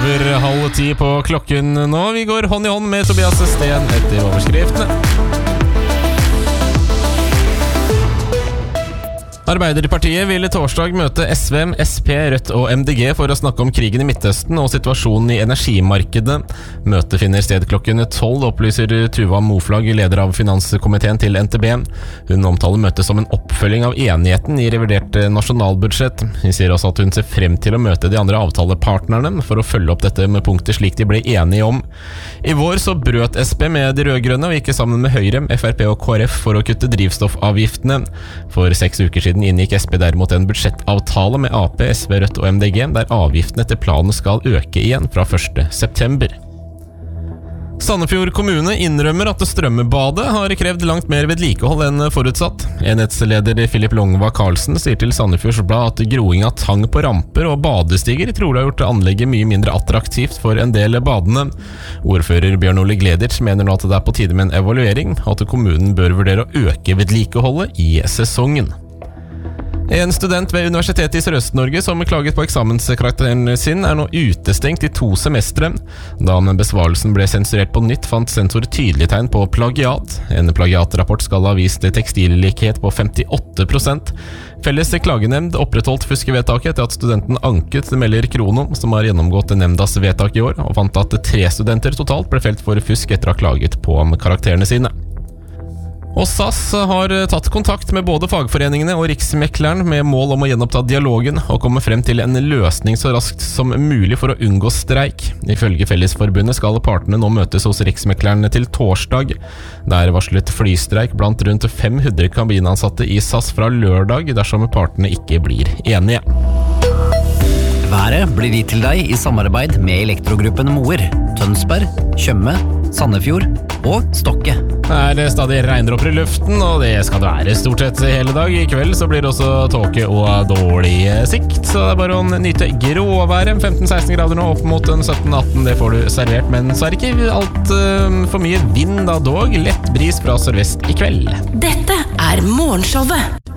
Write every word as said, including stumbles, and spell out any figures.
over halv ti på klokken nå. Vi går hånd i hånd med Tobias Sten etter overskriftene. Arbeiderpartiet vil i torsdag møte S V, S P, Rødt og M D G for å snakke om krigen i Midtøsten og situasjonen i energimarkedet. Møtet finner sted klokken tolv, opplyser Tuva Moflag, leder av finanskomiteen til N T B. Hun omtaler møtet som en oppfølging av enigheten i revidert nasjonalbudsjett. Hun sier også at hun ser frem til å møte de andre avtalepartnerne for å følge opp dette med punkter slik de ble enige om. I vår så brøt S P med de rødgrønne og gikk sammen med Høyre, F R P og K R F for å kutte drivstoffavgiftene. For seks uker siden inngikk S P derimot en budsjettavtale med A P, S V, Rødt og M D G, der avgiftene etter planen skal øke igjen fra første september. Sandefjord kommune innrømmer at strømmebadet har krevd langt mer vedlikehold enn forutsatt. Enhetsleder Philip Longva Karlsen sier til Sandefjords Blad at groing av tang på ramper og badestiger trolig har gjort anlegget mye mindre attraktivt for en del badene. Ordfører Bjørn Ole Gleditsch mener nå at det er på tide med en evaluering, og at kommunen bør vurdere å øke vedlikeholdet i sesongen. En student ved Universitetet i Sørøst-Norge som klaget på eksamenskarakteren sin er nå utestengt i to semestre. Da besvarelsen ble sensurert på nytt, fant sensor tydelige tegn på plagiat. En plagiatrapport skal ha vist tekstillikhet på femtiåtte prosent. Felles klagenemnd opprettholdt fuskevedtaket etter at studenten anket, melder Krono, som har gjennomgått nemndas vedtak i år, og fant at tre studenter totalt ble felt for fusk etter å ha klaget på karakterene sine. Og S A S har tatt kontakt med både fagforeningene og Riksmekleren med mål om å gjenoppta dialogen og komme frem til en løsning så raskt som mulig for å unngå streik. Ifølge Fellesforbundet skal partene nå møtes hos Riksmekleren til torsdag. Det er varslet flystreik blant rundt fem hundre kabinansatte i S A S fra lørdag dersom partene ikke blir enige. Været blir gitt til deg i samarbeid med Elektrogruppen Moer, Tønsberg, Tjøme, Sandefjord og Stokke. Det er stadig regndråper i luften, og det skal det være stort sett hele dag. I kveld så blir det også tåke og dårlig sikt, så det er bare å nyte gråværet. femten til seksten grader nå, opp mot sytten til atten, det får du servert. Men så er det ikke alt uh, for mye vind da dog. Lett bris fra sørvest i kveld. Dette er Morgenshowet.